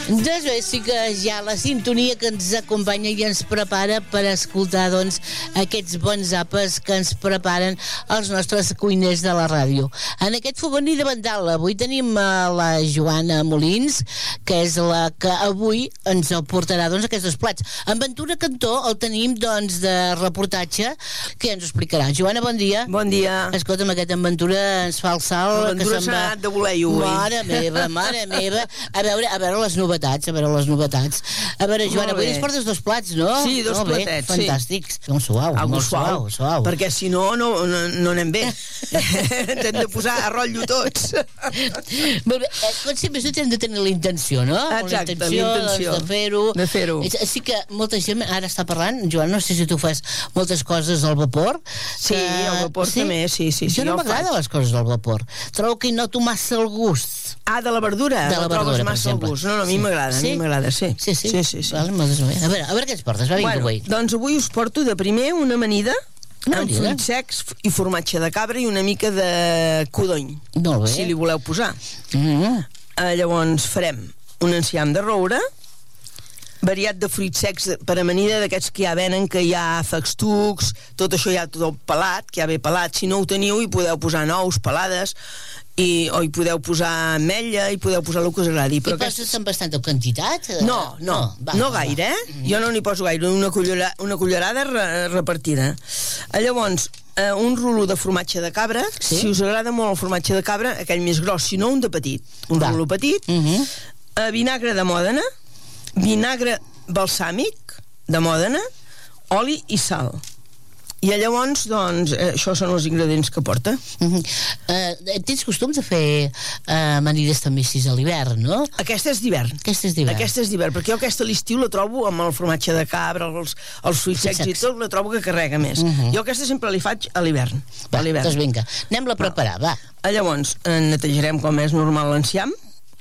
Doncs bé, sí que ja la sintonia que ens acompanya i ens prepara per escoltar, doncs, aquests bons àpats que ens preparen els nostres cuiners de la ràdio. En aquest fogoni de Vendal, avui tenim la Joana Molins, que és la que avui ens portarà, doncs, aquests dos plats. En Ventura Cantó el tenim, doncs, de reportatge, que ens ho explicarà. Joana, bon dia. Bon dia. Escolta'm, aquest en Ventura ens fa el salt. En Ventura s'ha anat de voler-hi avui. Mare meva. A veure les novetats. A veure, Joana, avui ens portes dos plats, no? Sí, dos platets, fantàstics. Molt suau. Perquè si no anem bé. Ens hem de posar a rotllo tots. Molt bé, com sempre hem de tenir la intenció, no? Exacte, la intenció de fer-ho. Sí que molta gent ara està parlant, Joana, no sé si tu fas moltes coses al vapor. Sí, al vapor també, sí. Jo no m'agrada les coses al vapor. Trobo que noto massa el gust. Ah, de la verdura? De la verdura, massa el gust. No, a mi m'agrada, sí. Sí. Val, a veure què ens portes, va, vinga, avui. Doncs avui us porto de primer una amanida amb fruits secs i formatge de cabra i una mica de codony. Molt bé. Si li voleu posar. Llavors farem un enciam de roure, variat de fruits secs per amanida, d'aquests que ja venen, que hi ha festucs, tot això ja tot pelat, que ja ve pelat. Si no ho teniu, hi podeu posar nous, pelades, o hi podeu posar ametlla, hi podeu posar el que us agradi. I poses en bastanta quantitat? No gaire, Jo no n'hi poso gaire, una cullerada repartida. Llavors, un rulo de formatge de cabra, si us agrada molt el formatge de cabra, aquell més gros, si no un de petit, un rulo petit, vinagre de Mòdena, vinagre balsàmic de Mòdena, oli i sal. I llavors, doncs, això són els ingredients que porta. Tens costum de fer amanides també així a l'hivern, no? Aquesta és d'hivern. Aquesta és d'hivern, perquè jo aquesta a l'estiu la trobo amb el formatge de cabra, els fruits secs i tot, la trobo que carrega més. Jo aquesta sempre li faig a l'hivern. Doncs vinga, anem-la a preparar, va. Llavors, netejarem com és normal l'enciam.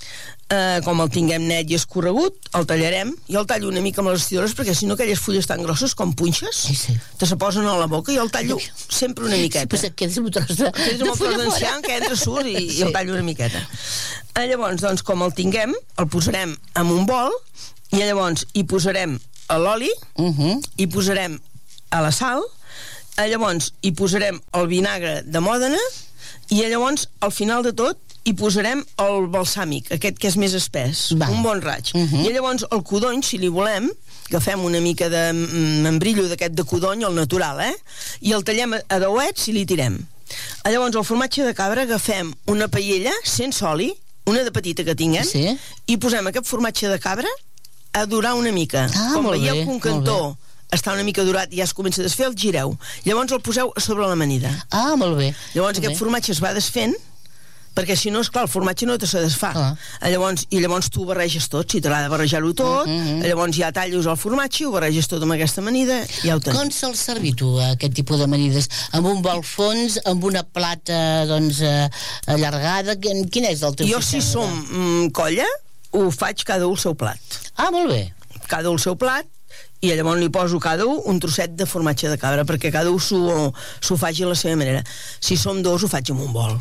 Com el tinguem net i escorregut, el tallarem. Jo el tallo una mica amb les estidores perquè si no aquelles fulles tan grosses com punxes te se posen a la boca i el tallo sempre una miqueta. Pues et quedes amb un tros d'enciam que entra surt i el tallo una miqueta. Llavors, doncs, com el tinguem, el posarem en un bol i llavors hi posarem l'oli, hi posarem la sal, llavors hi posarem el vinagre de Mòdena i llavors, al final de tot, hi posarem el balsàmic, aquest que és més espès, un bon raig. I llavors el codony, si li volem, agafem una mica de membrillo d'aquest de codony, el natural, i el tallem a dauets i li tirem. Llavors el formatge de cabra agafem una paella sense oli, una de petita que tinguem, i posem aquest formatge de cabra a dorar una mica. Com veieu que un cantó està una mica durat i ja es comença a desfer, el gireu. Llavors el poseu a sobre l'amanida. Molt bé. Llavors aquest formatge es va desfent, perquè si no, esclar, el formatge no se desfà. Llavors tu ho barreges tot, si t'agrada barrejar-ho tot, llavors ja talles el formatge, ho barreges tot amb aquesta amanida i ja ho tens. Com se'ls servir tu, aquest tipus d'amanides? Amb un bol fons, amb una plata, doncs, allargada? Quin és el teu sistema? Jo, si som colla, ho faig cada un el seu plat. Molt bé. Cada un el seu plat, i llavors li poso cada un trosset de formatge de cabra perquè cada un s'ho faci a la seva manera. Si som dos ho faig amb un bol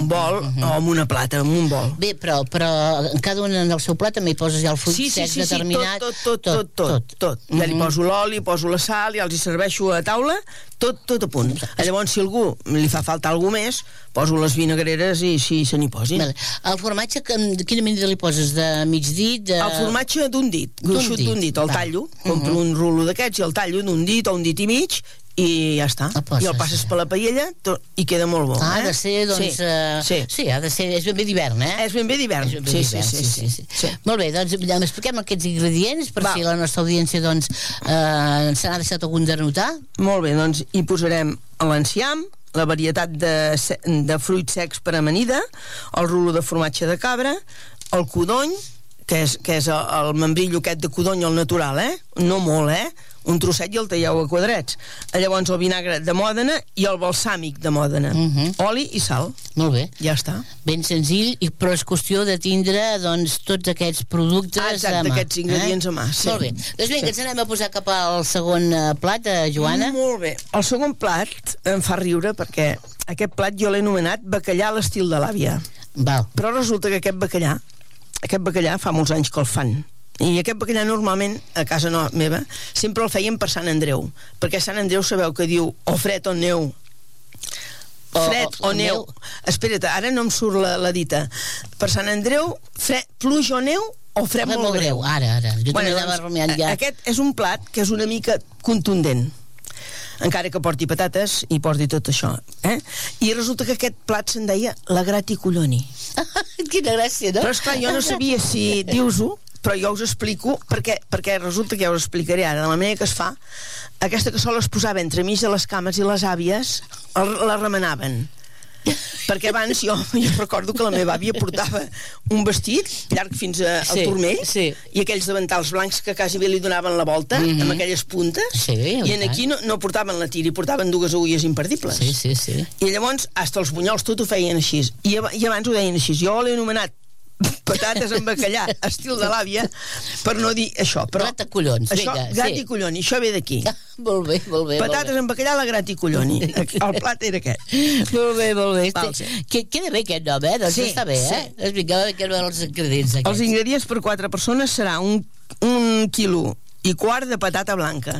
o amb una plata, amb un bol. Bé, però cada un en el seu plat també hi poses ja el fruit sec determinat. Tot. Ja li poso l'oli, poso la sal, ja els hi serveixo a taula, tot a punt. Llavors, si a algú li fa falta alguna més, poso les vinagreres i si se n'hi posi. El formatge, quina manera li poses? De mig dit? El formatge d'un dit, gruixut d'un dit, el tallo, compro un rulo d'aquests i el tallo d'un dit o un dit i mig i ja està. I el passes per la paella i queda molt bo. Ha de ser, doncs... Sí, ha de ser... És ben bé d'hivern, És ben bé d'hivern. Sí. Molt bé, doncs expliquem aquests ingredients per si la nostra audiència, doncs, se n'ha deixat algun de notar. Molt bé, doncs hi posarem l'enciam, la varietat de fruits secs per amanida, el rulo de formatge de cabra, el codony, que és el membrillo aquest de codony, el natural, no molt, un trosset i el talleu a quadrets. Llavors el vinagre de Mòdena i el balsàmic de Mòdena. Oli i sal. Molt bé. Ja està. Ben senzill, però és qüestió de tindre, doncs, tots aquests productes a mà. Exacte, aquests ingredients a mà. Molt bé. Doncs vinga, ens anem a posar cap al segon plat, Joana. Molt bé. El segon plat em fa riure perquè aquest plat jo l'he anomenat bacallà a l'estil de l'àvia. Però resulta que aquest bacallà aquest bacallà fa molts anys que el fan. I aquest bacallà normalment, a casa meva, sempre el feien per Sant Andreu, perquè Sant Andreu sabeu que diu o fred o neu. Fred o neu. Espera't, ara no em surt la dita. Per Sant Andreu, pluja o neu o fred molt greu. Ara. Jo també anava rumiant ja. Aquest és un plat que és una mica contundent, encara que porti patates i porti tot això, I resulta que aquest plat se'n deia la graticolloni. Quina gràcia, no? Però esclar, jo no sabia si dius-ho, però jo us explico perquè resulta que ja us explicaré ara de la manera que es fa. Aquesta cassola es posava entremig de les cames i les àvies la remenaven, perquè abans jo recordo que la meva àvia portava un vestit llarg fins al turmell i aquells davantals blancs que quasi bé li donaven la volta amb aquelles puntes, i en aquí no portaven la tira i portaven dues agulles imperdibles, i llavors fins els bunyols tot ho feien així, i abans ho deien així. Jo l'he anomenat patates amb bacallà, estil de l'àvia, per no dir això, però gratacollons, això, graticolloni, això ve d'aquí. Molt bé. Patates amb bacallà, la graticolloni. El plat era aquest. Molt bé. Queda bé aquest nom, doncs està bé, Vinga, que no els ingredients aquests. Els ingredients per 4 persones serà un quilo i quart de patata blanca,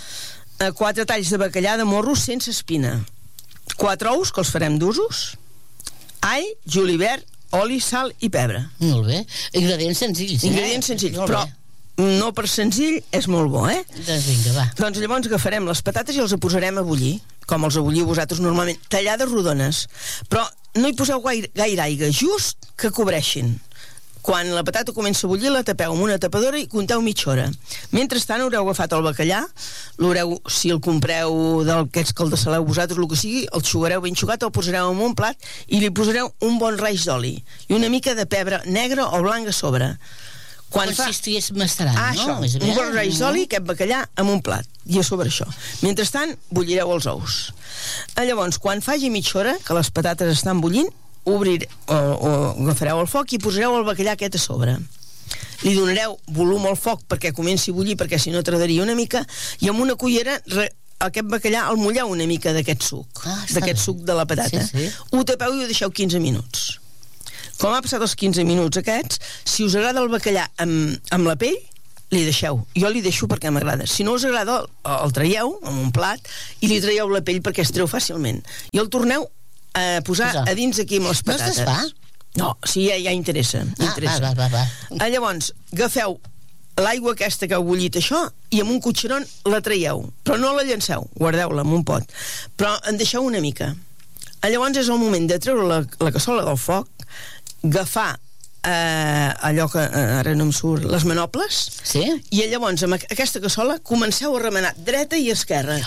4 talls de bacallà de morro sense espina, 4 ous, que els farem d'usos, all, julivert, oli, sal i pebre. Molt bé. Ingredients senzills, però no per senzill és molt bo, Doncs vinga, va. Doncs llavors agafarem les patates i els posarem a bullir, com els bulliu vosaltres normalment, tallades rodones, però no hi poseu gaire aigua, just que cobreixin. Quan la patata comença a bullir, la tapeu amb una tapadora i compteu mitja hora. Mentrestant haureu agafat el bacallà, si el compreu d'aquests que el dessaleu vosaltres, el que sigui, el xugareu ben xugat, el posareu en un plat i li posareu un bon raig d'oli i una mica de pebre negre o blanc a sobre. Si estigués mastarant, no? Això, un bon raig d'oli, aquest bacallà en un plat i a sobre això. Mentrestant, bullireu els ous. Llavors, quan faci mitja hora que les patates estan bullint, agafareu el foc i posareu el bacallà aquest a sobre. Li donareu volum al foc perquè comenci a bullir, perquè si no tardaria una mica, i amb una cullera aquest bacallà el mulleu una mica d'aquest suc, suc de la patata. Ho tapeu i ho deixeu 15 minuts. Com ha passat els 15 minuts aquests, si us agrada el bacallà amb la pell, li deixeu. Jo li deixo perquè m'agrada. Si no us agrada, el traieu en un plat i li traieu la pell perquè es treu fàcilment. I el torneu a posar a dins aquí amb les patates. No es desfà? No, sí, ja interessa. Va. Llavors, agafeu l'aigua aquesta que heu bullit això i amb un cotxeron la traieu, però no la llanceu, guardeu-la en un pot, però en deixeu una mica. Llavors és el moment de treure la cassola del foc, agafar allò que ara no em surt, les manoples, i llavors amb aquesta cassola comenceu a remenar dreta i esquerra,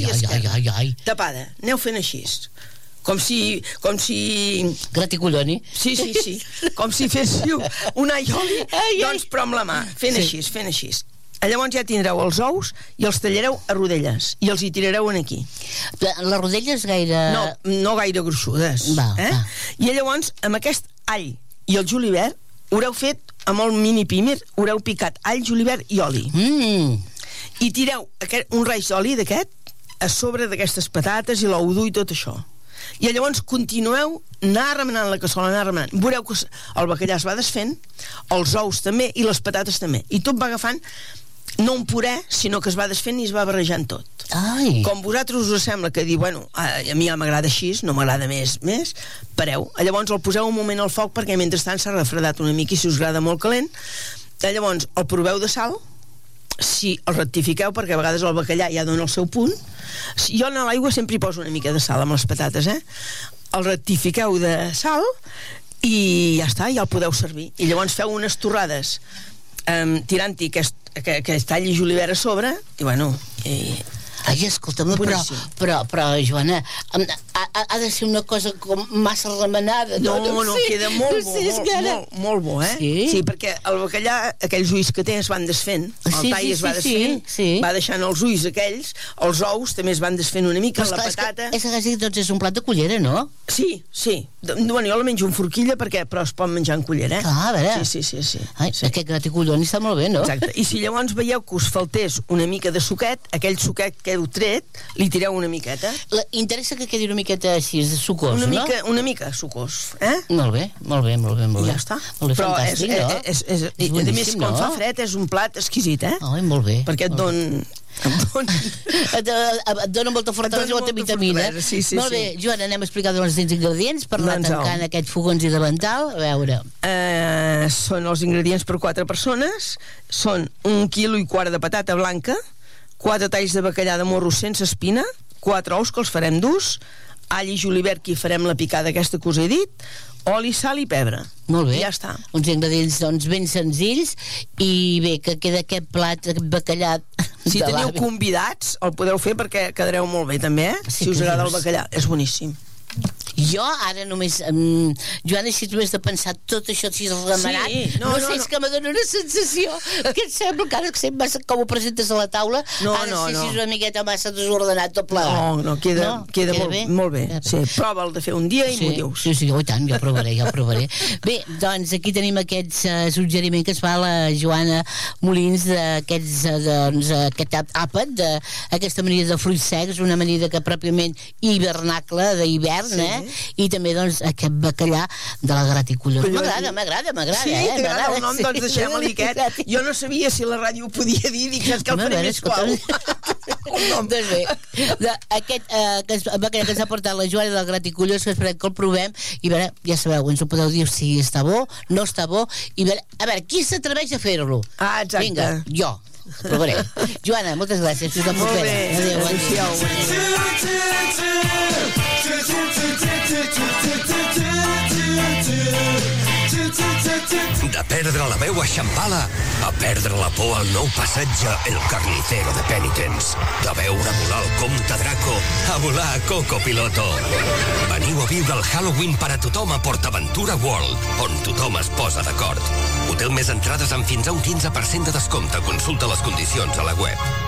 tapada, aneu fent així, com si graticolloni. Sí, com si féssiu un aioli, doncs però amb la mà, fent així. Llavors ja tindreu els ous i els tallareu a rodelles i els hi tirareu en aquí. Les rodelles gaire... No gaire gruixudes. I llavors amb aquest all i el julivert haureu fet amb el mini pímer, haureu picat all, julivert i oli. I tireu un raig d'oli d'aquest a sobre d'aquestes patates i l'ou dur i tot això. I llavors continueu anar remenant la cassola, veureu que el bacallà es va desfent, els ous també i les patates també, i tot va agafant no un puré, sinó que es va desfent i es va barrejant tot. Com vosaltres us sembla que diu, a mi ja m'agrada així, no m'agrada més, pareu. Llavors el poseu un moment al foc perquè mentrestant s'ha refredat una mica i si us agrada molt calent, llavors el proveu de sal, si el rectifiqueu, perquè a vegades el bacallà ja dona el seu punt. Jo en l'aigua sempre hi poso una mica de sal amb les patates, el rectifiqueu de sal i ja està, ja el podeu servir. I llavors feu unes torrades tirant-hi aquest tall i julivert a sobre i Ai, escolta'm, però Joana, ha de ser una cosa com massa remenada. No, queda molt bo, molt bo, Sí, perquè el bacallà, aquells ulls que té es van desfent, el tall es va desfent, va deixant els ulls aquells, els ous també es van desfent una mica, la patata... És que doncs és un plat de cullera, no? Sí, Bueno, jo la menjo en forquilla però es pot menjar en cullera, Ah, a veure. Sí. Ai, aquest graticollons està molt bé, no? Exacte. I si llavors veieu que us faltés una mica de suquet, aquell suquet que heu tret, li tireu una miqueta. Interessa que quedi una miqueta així, sucós, no? Una mica sucós, Molt bé. I ja està. Molt bé, però fantàstic, no? a més, quan fa fred és un plat exquisit, Ai, molt bé. Perquè et dona molta fortalesa i molta vitamina. Sí. Molt bé, Joan, anem a explicar els ingredients per anar tancant aquest fogons i davantal. A veure. Són els ingredients per 4 persones, són 1,25 quilos de patata blanca, 4 talls de bacallà de morro sense espina, 4 ous que els farem durs, all i julivert que hi farem la picada aquesta que us he dit, oli, sal i pebre. Molt bé. I ja està. Uns ingredients, doncs, ben senzills, i bé, que queda aquest plat, aquest bacallà. Si teniu convidats, el podeu fer perquè quedareu molt bé, també, si us agrada el bacallà. És boníssim. Jo ara només Joan, així només de pensar tot això així remenat, no sé, és que me dona una sensació que et sembla que ara sempre com ho presentes a la taula ara sí, una miqueta massa desordenat tot plegat. No, queda molt bé. Sí, prova'l de fer un dia i m'ho dius. Sí, i tant, jo provaré. Bé, doncs aquí tenim aquest suggeriment que es fa la Joana Molins d'aquest àpat, d'aquesta amanida de fruits secs, una amanida que pròpiament hivernacle, d'hivern, i també doncs aquest bacallà de la graticollons. M'agrada. Sí, t'agrada el nom, doncs deixem-li aquest. Jo no sabia si la ràdio ho podia dir, dic, és que el faré més suau. Doncs bé, aquest bacallà que ens ha portat la Joana del graticollons, que esperem que el provem, i a veure, ja sabeu, ens ho podeu dir si està bo, no està bo, i a veure, qui s'atreveix a fer-lo? Ah, exacte. Vinga, jo. Provaré. Joana, moltes gràcies. Fins la propera. Adéu, adéu. De perdre la veu a Xampala a perdre la por al nou passatge El Carnicero de Penitents, de veure volar el comte Draco a volar a Coco Piloto. Veniu a viure el Halloween per a tothom a PortAventura World, on tothom es posa d'acord. Hotel més entrades amb fins a un 15% de descompte. Consulta les condicions a la web.